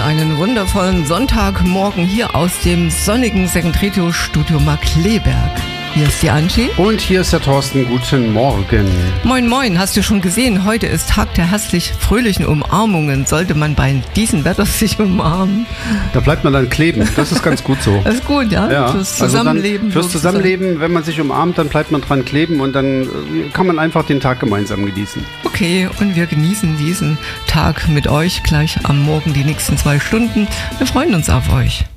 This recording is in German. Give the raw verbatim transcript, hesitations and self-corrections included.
einen wundervollen Sonntagmorgen hier aus dem sonnigen Second Radio Studio Markkleeberg. Hier ist die Angie. Und hier ist der Thorsten. Guten Morgen. Moin, moin. Hast du schon gesehen, heute ist Tag der herzlich fröhlichen Umarmungen. Sollte man bei diesem Wetter sich umarmen? Da bleibt man dann kleben. Das ist ganz gut so. Das ist gut, ja? ja. Fürs Zusammenleben. Also dann, fürs Zusammenleben, wenn man sich umarmt, dann bleibt man dran kleben und dann kann man einfach den Tag gemeinsam genießen. Okay, und wir genießen diesen Tag mit euch gleich am Morgen die nächsten zwei Stunden. Wir freuen uns auf euch.